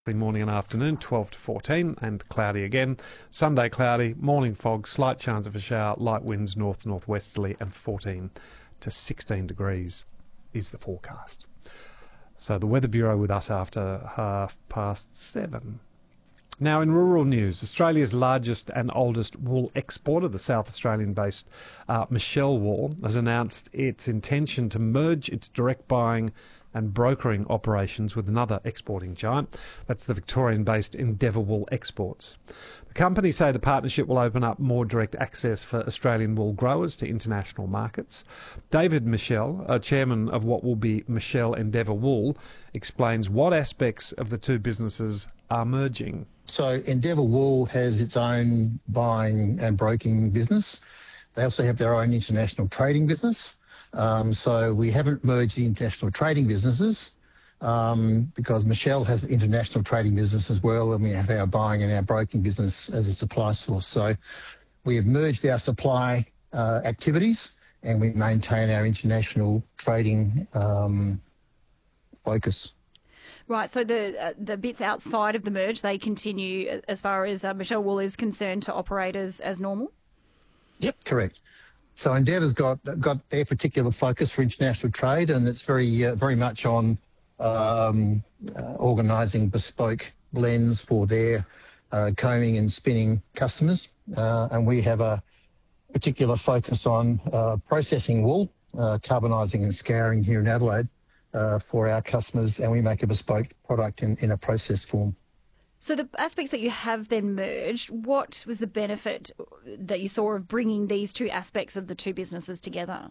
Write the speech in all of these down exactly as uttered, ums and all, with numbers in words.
Morning and afternoon, twelve to fourteen, and cloudy again. Sunday cloudy, morning fog, slight chance of a shower, light winds north northwesterly, and fourteen to sixteen degrees is the forecast. So the Weather Bureau with us after half past seven. Now in rural news, Australia's largest and oldest wool exporter, the South Australian-based uh, Michelle Wool, has announced its intention to merge its direct buying and brokering operations with another exporting giant. That's the Victorian-based Endeavour Wool Exports. The company say the partnership will open up more direct access for Australian wool growers to international markets. David Michelle, a chairman of what will be Michelle Endeavour Wool, explains what aspects of the two businesses are merging. So Endeavour Wool has its own buying and broking business. They also have their own international trading business. Um, so we haven't merged the international trading businesses um, because Michelle has the international trading business as well, and we have our buying and our broking business as a supply source. So we have merged our supply uh, activities and we maintain our international trading um, focus. Right, so the uh, the bits outside of the merge, they continue as far as uh, Michelle Wool is concerned to operate as, as normal? Yep, correct. So Endeavour's got got their particular focus for international trade, and it's very uh, very much on um, uh, organising bespoke blends for their uh, combing and spinning customers. Uh, and we have a particular focus on uh, processing wool, uh, carbonising and scouring here in Adelaide uh, for our customers, and we make a bespoke product in, in a processed form. So the aspects that you have then merged, what was the benefit that you saw of bringing these two aspects of the two businesses together?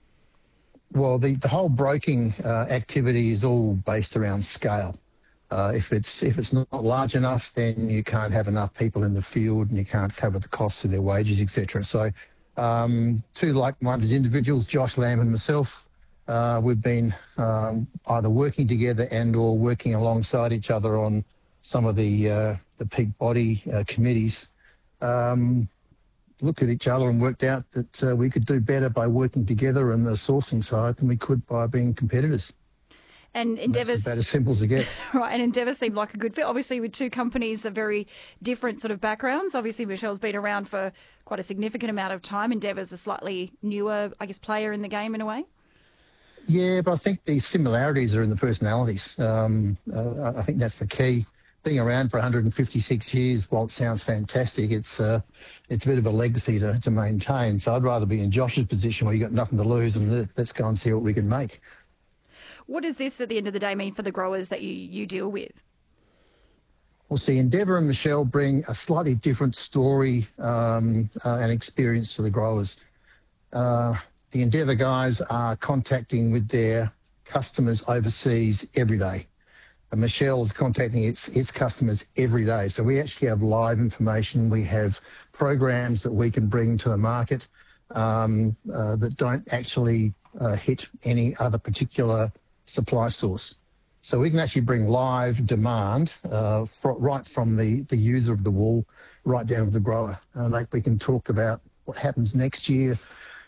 Well, the, the whole broking uh, activity is all based around scale. Uh, if it's if it's not large enough, then you can't have enough people in the field and you can't cover the costs of their wages, et cetera. So um, two like-minded individuals, Josh Lamb and myself, uh, we've been um, either working together and or working alongside each other on some of the uh, the peak body uh, committees, um, looked at each other and worked out that uh, we could do better by working together on the sourcing side than we could by being competitors. And Endeavour's about as simple as it gets. Right, and Endeavour seemed like a good fit. Obviously, with two companies of very different sort of backgrounds. Obviously, Michelle's been around for quite a significant amount of time. Endeavour's a slightly newer, I guess, player in the game in a way. Yeah, but I think the similarities are in the personalities. Um, uh, I think that's the key. Being around for one hundred fifty-six years, while it sounds fantastic, it's uh, it's a bit of a legacy to, to maintain. So I'd rather be in Josh's position where you've got nothing to lose and let's go and see what we can make. What does this, at the end of the day, mean for the growers that you, you deal with? Well, see, Endeavour and Michelle bring a slightly different story um, uh, and experience to the growers. Uh, the Endeavour guys are contacting with their customers overseas every day. And Michelle is contacting its, its customers every day. So we actually have live information. We have programs that we can bring to the market um, uh, that don't actually uh, hit any other particular supply source. So we can actually bring live demand uh, fr- right from the, the user of the wool right down to the grower. Uh, like we can talk about what happens next year.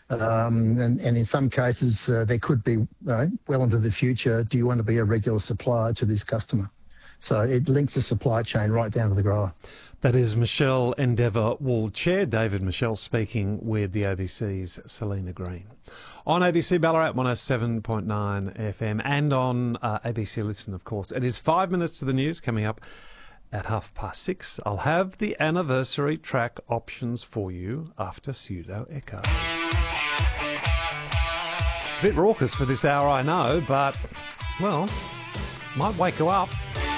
Um, and, and in some cases, uh, there could be uh, well into the future, do you want to be a regular supplier to this customer? So it links the supply chain right down to the grower. That is Michelle Endeavour Wool Chair, David Michelle, speaking with the A B C's Selena Green. On A B C Ballarat one oh seven point nine F M and on uh, A B C Listen, of course. It is five minutes to the news coming up at half past six. I'll have the anniversary track options for you after Pseudo Echo. It's a bit raucous for this hour, I know, but, well, might wake you up.